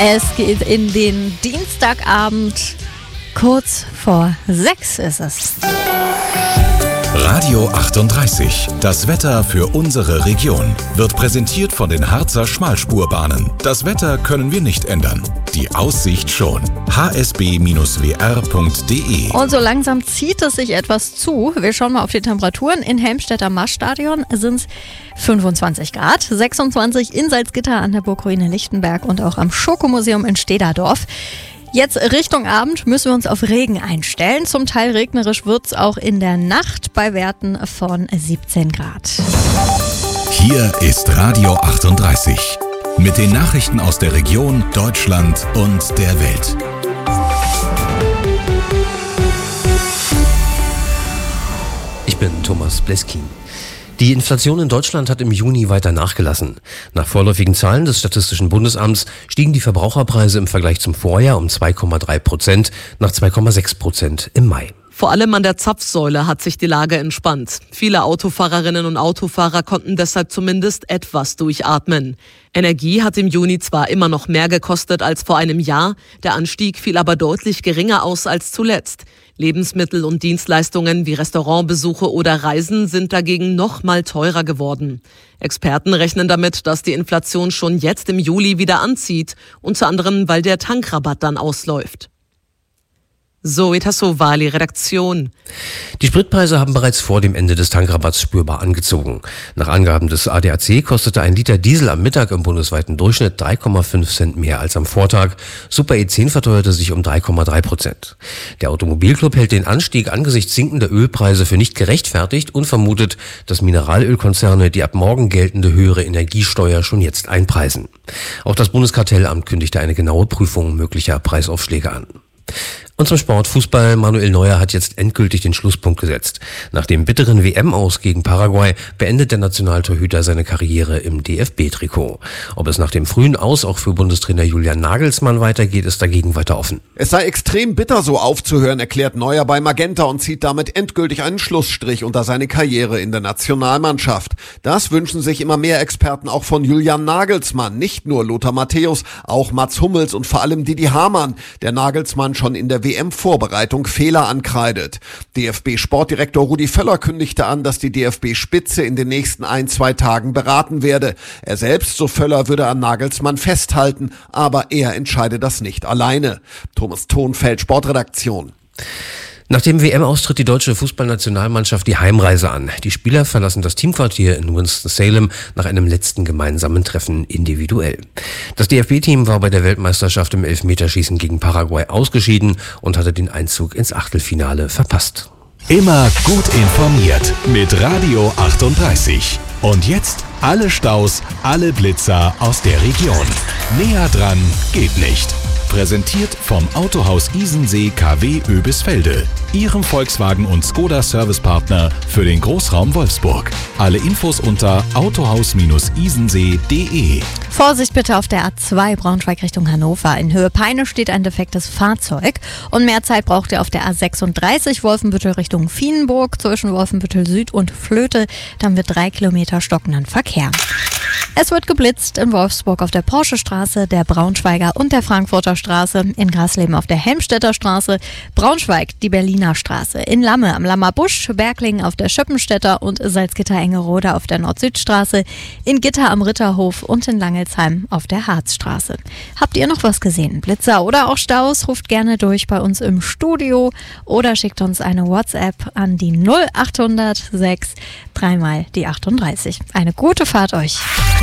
Es geht in den Dienstagabend. Kurz vor 6 ist es. Radio 38, das Wetter für unsere Region, wird präsentiert von den Harzer Schmalspurbahnen. Das Wetter können wir nicht ändern, die Aussicht schon. hsb-wr.de. Und so langsam zieht es sich etwas zu. Wir schauen mal auf die Temperaturen. In Helmstedt am Marststadion sind es 25 Grad, 26 in Salzgitter an der Burgruine Lichtenberg und auch am Schokomuseum in Stederdorf. Jetzt Richtung Abend müssen wir uns auf Regen einstellen. Zum Teil regnerisch wird es auch in der Nacht bei Werten von 17 Grad. Hier ist Radio 38 mit den Nachrichten aus der Region, Deutschland und der Welt. Ich bin Thomas Bleskin. Die Inflation in Deutschland hat im Juni weiter nachgelassen. Nach vorläufigen Zahlen des Statistischen Bundesamts stiegen die Verbraucherpreise im Vergleich zum Vorjahr um 2,3%, nach 2,6% im Mai. Vor allem an der Zapfsäule hat sich die Lage entspannt. Viele Autofahrerinnen und Autofahrer konnten deshalb zumindest etwas durchatmen. Energie hat im Juni zwar immer noch mehr gekostet als vor einem Jahr, der Anstieg fiel aber deutlich geringer aus als zuletzt. Lebensmittel und Dienstleistungen wie Restaurantbesuche oder Reisen sind dagegen noch mal teurer geworden. Experten rechnen damit, dass die Inflation schon jetzt im Juli wieder anzieht, unter anderem, weil der Tankrabatt dann ausläuft. Zoe Tassovali, Redaktion. Die Spritpreise haben bereits vor dem Ende des Tankrabatts spürbar angezogen. Nach Angaben des ADAC kostete ein Liter Diesel am Mittag im bundesweiten Durchschnitt 3,5 Cent mehr als am Vortag. Super E10 verteuerte sich um 3,3%. Der Automobilclub hält den Anstieg angesichts sinkender Ölpreise für nicht gerechtfertigt und vermutet, dass Mineralölkonzerne die ab morgen geltende höhere Energiesteuer schon jetzt einpreisen. Auch das Bundeskartellamt kündigte eine genaue Prüfung möglicher Preisaufschläge an. Und zum Sport. Fußball. Manuel Neuer hat jetzt endgültig den Schlusspunkt gesetzt. Nach dem bitteren WM-Aus gegen Paraguay beendet der Nationaltorhüter seine Karriere im DFB-Trikot. Ob es nach dem frühen Aus auch für Bundestrainer Julian Nagelsmann weitergeht, ist dagegen weiter offen. Es sei extrem bitter, so aufzuhören, erklärt Neuer bei Magenta und zieht damit endgültig einen Schlussstrich unter seine Karriere in der Nationalmannschaft. Das wünschen sich immer mehr Experten auch von Julian Nagelsmann. Nicht nur Lothar Matthäus, auch Mats Hummels und vor allem Didi Hamann, der Nagelsmann schon in der WM-Vorbereitung Fehler ankreidet. DFB-Sportdirektor Rudi Völler kündigte an, dass die DFB-Spitze in den nächsten 1-2 Tagen beraten werde. Er selbst, so Völler, würde an Nagelsmann festhalten, aber er entscheide das nicht alleine. Thomas Thonfeld, Sportredaktion. Nach dem WM-Austritt die deutsche Fußballnationalmannschaft die Heimreise an. Die Spieler verlassen das Teamquartier in Winston-Salem nach einem letzten gemeinsamen Treffen individuell. Das DFB-Team war bei der Weltmeisterschaft im Elfmeterschießen gegen Paraguay ausgeschieden und hatte den Einzug ins Achtelfinale verpasst. Immer gut informiert mit Radio 38. Und jetzt alle Staus, alle Blitzer aus der Region. Näher dran geht nicht. Präsentiert vom Autohaus Isensee KW Oebisfelde, Ihrem Volkswagen- und Skoda-Servicepartner für den Großraum Wolfsburg. Alle Infos unter autohaus-isensee.de. Vorsicht bitte auf der A2 Braunschweig Richtung Hannover. In Höhe Peine steht ein defektes Fahrzeug und mehr Zeit braucht ihr auf der A36 Wolfenbüttel Richtung Vienburg zwischen Wolfenbüttel Süd und Flöte. Dann wird 3 Kilometer stockenden Verkehr. Es wird geblitzt in Wolfsburg auf der Porschestraße, der Braunschweiger und der Frankfurter Straße, in Grasleben auf der Helmstedter Straße, Braunschweig die Berliner Straße, in Lamme am Lammer Busch, Berglingen auf der Schöppenstädter und Salzgitter-Engerode auf der Nord-Süd-Straße, in Gitter am Ritterhof und in Langelsheim auf der Harzstraße. Habt ihr noch was gesehen? Blitzer oder auch Staus? Ruft gerne durch bei uns im Studio oder schickt uns eine WhatsApp an die 0800 6 3 die 38. Eine gute Fahrt euch.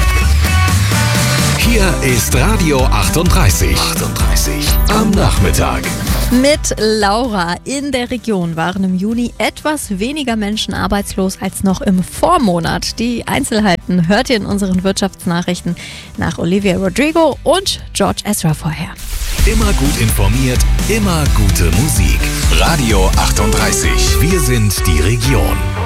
Hier ist Radio 38. Am Nachmittag. Mit Laura. In der Region waren im Juni etwas weniger Menschen arbeitslos als noch im Vormonat. Die Einzelheiten hört ihr in unseren Wirtschaftsnachrichten nach Olivia Rodrigo und George Ezra vorher. Immer gut informiert, immer gute Musik. Radio 38. Wir sind die Region.